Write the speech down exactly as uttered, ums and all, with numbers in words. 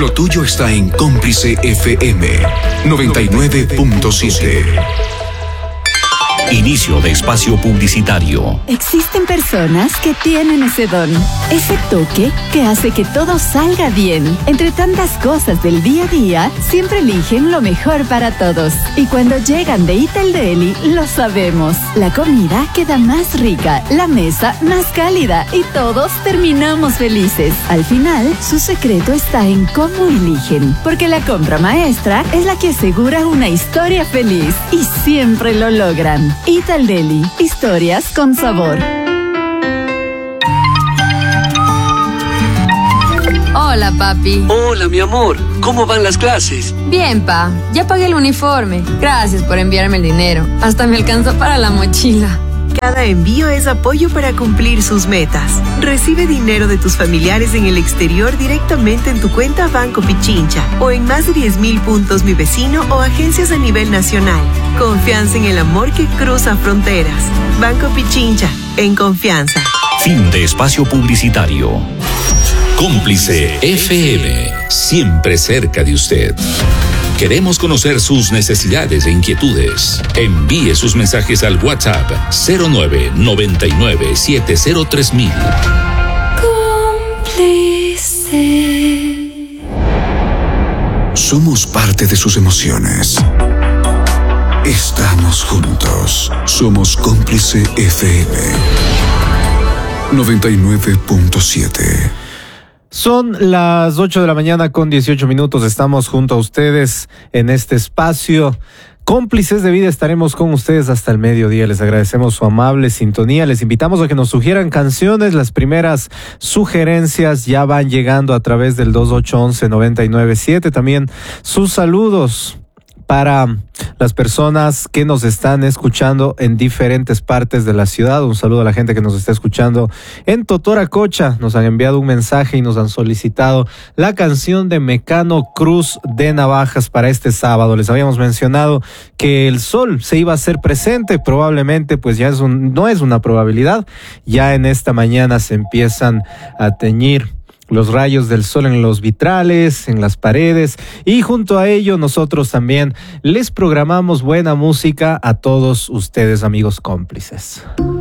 Lo tuyo está en Cómplice F M noventa y nueve punto siete. Inicio de espacio publicitario. Existen personas que tienen ese don, ese toque que hace que todo salga bien. Entre tantas cosas del día a día, siempre eligen lo mejor para todos. Y cuando llegan de Eat El Deli, lo sabemos. La comida queda más rica, la mesa más cálida y todos terminamos felices. Al final, su secreto está en cómo eligen. Porque la compra maestra es la que asegura una historia feliz. Y siempre lo logran. Eat El Deli. Historias con sabor. Hola, papi. Hola, mi amor. ¿Cómo van las clases? Bien, pa. Ya pagué el uniforme. Gracias por enviarme el dinero. Hasta me alcanzó para la mochila. Cada envío es apoyo para cumplir sus metas. Recibe dinero de tus familiares en el exterior directamente en tu cuenta Banco Pichincha o en más de diez mil puntos Mi Vecino o agencias a nivel nacional. Confianza en el amor que cruza fronteras. Banco Pichincha, en confianza. Fin de espacio publicitario. Cómplice F M, siempre cerca de usted. Queremos conocer sus necesidades e inquietudes. Envíe sus mensajes al WhatsApp cero nueve noventa y nueve siete cero tres mil. Cómplice. Somos parte de sus emociones. Estamos juntos. Somos Cómplice F M noventa y nueve punto siete. Son las ocho de la mañana con dieciocho minutos. Estamos junto a ustedes en este espacio. Cómplices de vida, estaremos con ustedes hasta el mediodía. Les agradecemos su amable sintonía. Les invitamos a que nos sugieran canciones. Las primeras sugerencias ya van llegando a través del dos ocho once noventa y nueve siete. También sus saludos para las personas que nos están escuchando en diferentes partes de la ciudad. Un saludo a la gente que nos está escuchando en Totoracocha. Nos han enviado un mensaje y nos han solicitado la canción de Mecano Cruz de Navajas para este sábado. Les habíamos mencionado que el sol se iba a hacer presente. Probablemente, pues ya es un, no es una probabilidad. Ya en esta mañana se empiezan a teñir los rayos del sol en los vitrales, en las paredes, y junto a ello nosotros también les programamos buena música a todos ustedes, amigos cómplices.